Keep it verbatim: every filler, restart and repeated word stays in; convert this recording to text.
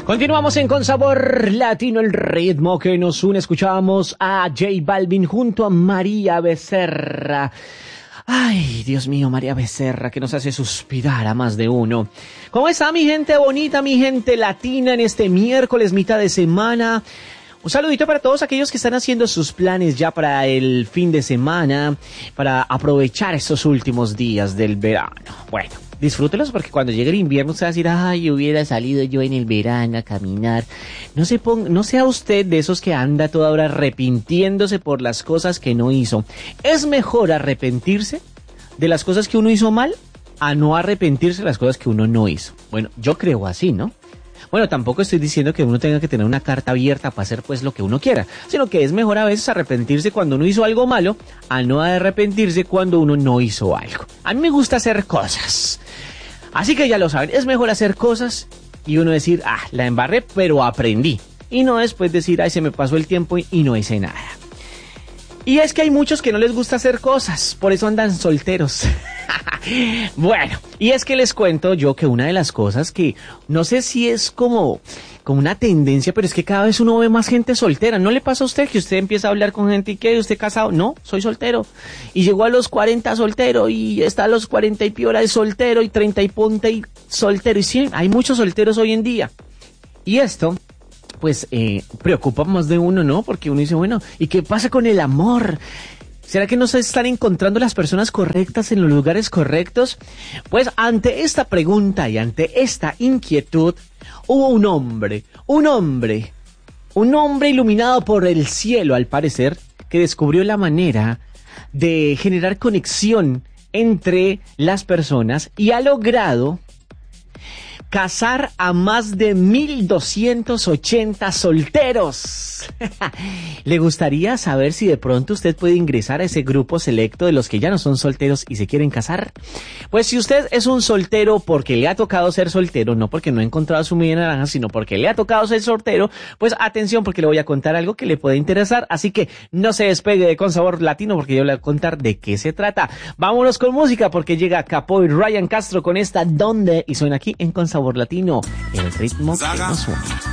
Continuamos en Con Sabor Latino, el ritmo que nos une. Escuchábamos a J Balvin junto a María Becerra. Ay, Dios mío, María Becerra, que nos hace suspirar a más de uno. ¿Cómo está mi gente bonita, mi gente latina en este miércoles, mitad de semana? Un saludito para todos aquellos que están haciendo sus planes ya para el fin de semana, para aprovechar estos últimos días del verano. Bueno, disfrútelos porque cuando llegue el invierno usted va a decir, ay, hubiera salido yo en el verano a caminar. No se ponga, no sea usted de esos que anda toda hora arrepintiéndose por las cosas que no hizo. Es mejor arrepentirse de las cosas que uno hizo mal a no arrepentirse de las cosas que uno no hizo. Bueno, yo creo así, ¿no? Bueno, tampoco estoy diciendo que uno tenga que tener una carta abierta para hacer pues lo que uno quiera, sino que es mejor a veces arrepentirse cuando uno hizo algo malo a no arrepentirse cuando uno no hizo algo. A mí me gusta hacer cosas, así que ya lo saben, es mejor hacer cosas y uno decir, ah, la embarré, pero aprendí. Y no después decir, ay, se me pasó el tiempo y, y no hice nada. Y es que hay muchos que no les gusta hacer cosas, por eso andan solteros. Bueno, y es que les cuento yo que una de las cosas que no sé si es como, como una tendencia, pero es que cada vez uno ve más gente soltera. ¿No le pasa a usted que usted empieza a hablar con gente y que usted casado? No, soy soltero. Y llegó a los cuarenta soltero y está a los cuarenta y piola de soltero y treinta y ponte y soltero. Y sí, hay muchos solteros hoy en día. Y esto pues eh, preocupa más de uno, ¿no? Porque uno dice, bueno, ¿y qué pasa con el amor? ¿Será que no se están encontrando las personas correctas en los lugares correctos? Pues ante esta pregunta y ante esta inquietud, hubo un hombre, un hombre, un hombre iluminado por el cielo, al parecer, que descubrió la manera de generar conexión entre las personas y ha logrado casar a más de mil doscientos ochenta solteros. ¿Le gustaría saber si de pronto usted puede ingresar a ese grupo selecto de los que ya no son solteros y se quieren casar? Pues si usted es un soltero porque le ha tocado ser soltero, no porque no ha encontrado su media naranja, sino porque le ha tocado ser soltero, pues atención porque le voy a contar algo que le puede interesar. Así que no se despegue de Con Sabor Latino porque yo le voy a contar de qué se trata. Vámonos con música porque llega Capo y Ryan Castro con esta ¿Dónde? Y suena aquí en Con Sabor Latino, el ritmo que nos une.